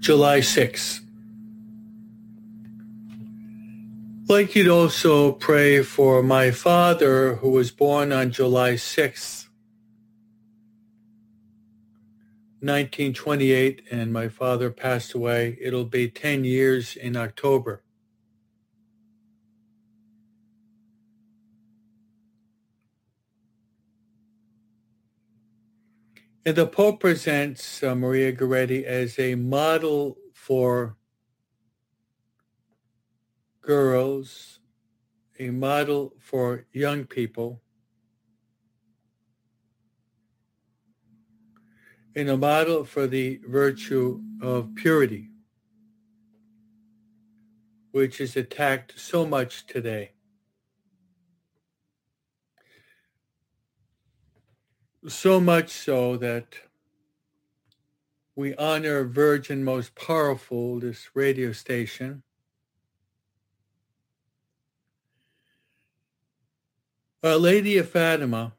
July 6th. I'd like you to also pray for my father, who was born on July 6th, 1928, and my father passed away. It'll be 10 years in October. And the Pope presents Maria Goretti as a model for girls, a model for young people, and a model for the virtue of purity, which is attacked so much today. So much so that we honor Virgin Most Powerful, this radio station. Our Lady of Fatima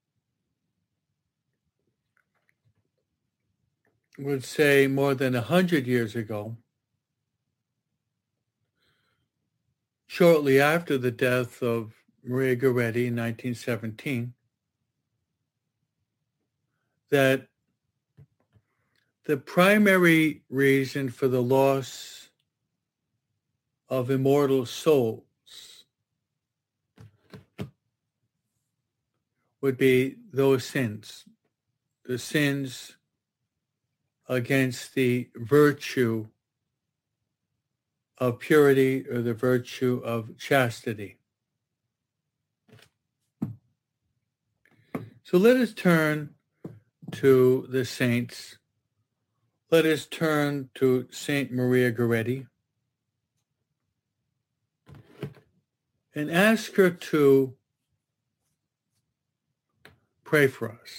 would say more than 100 years ago, shortly after the death of Maria Goretti in 1917, that the primary reason for the loss of immortal souls would be those sins, the sins against the virtue of purity or the virtue of chastity. So let us turn to the saints. Let us turn to Saint Maria Goretti and ask her to pray for us.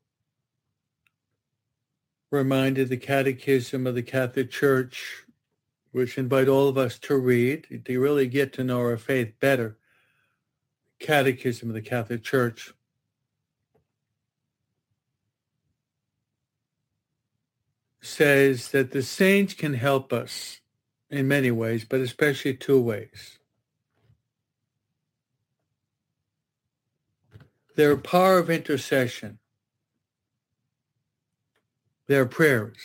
Reminded the Catechism of the Catholic Church, which invite all of us to read to really get to know our faith better. Catechism of the Catholic Church says that the saints can help us in many ways, but especially two ways. Their power of intercession, their prayers,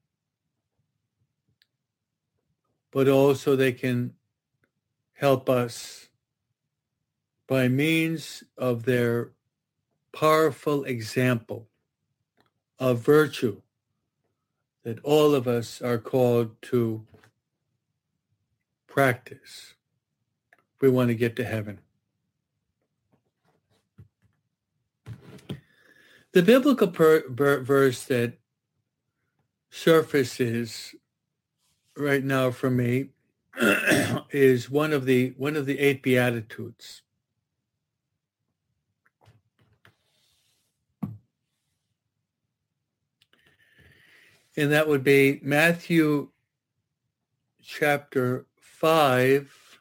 but also they can help us by means of their powerful example of virtue that all of us are called to practice if we want to get to heaven. The biblical verse that surfaces right now for me is one of the 8 Beatitudes. And that would be Matthew chapter 5,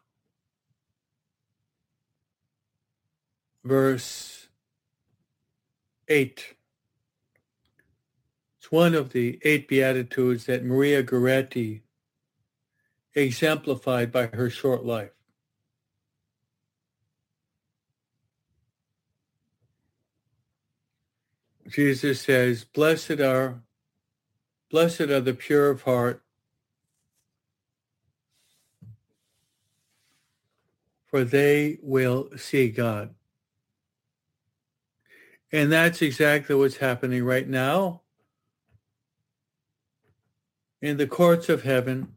verse 8. It's one of the 8 Beatitudes that Maria Goretti exemplified by her short life. Jesus says, Blessed are the pure of heart, for they will see God. And that's exactly what's happening right now in the courts of heaven.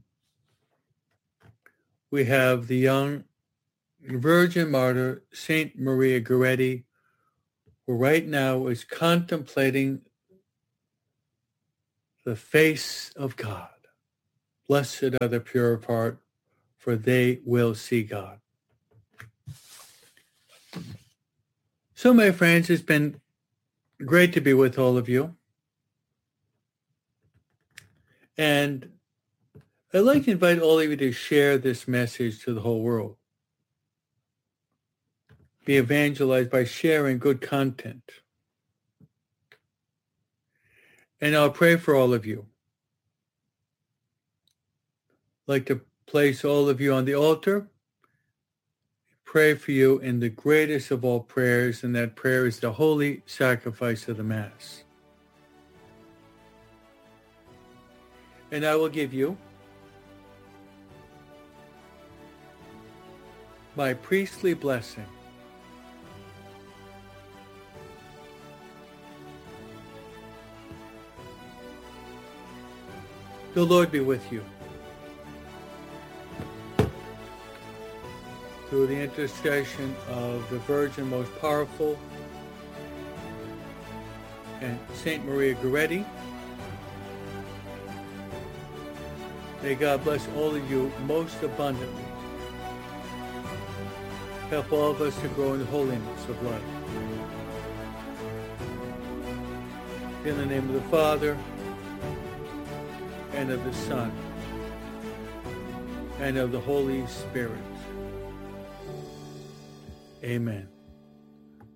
We have the young virgin martyr, Saint Maria Goretti, who right now is contemplating the face of God. Blessed are the pure of heart, for they will see God. So, my friends, it's been great to be with all of you. And I'd like to invite all of you to share this message to the whole world. Be evangelized by sharing good content. And I'll pray for all of you. I'd like to place all of you on the altar, pray for you in the greatest of all prayers, and that prayer is the holy sacrifice of the Mass. And I will give you my priestly blessing. The Lord be with you. Through the intercession of the Virgin Most Powerful and Saint Maria Goretti, may God bless all of you most abundantly. Help all of us to grow in the holiness of life. In the name of the Father, and of the Son, and of the Holy Spirit. Amen.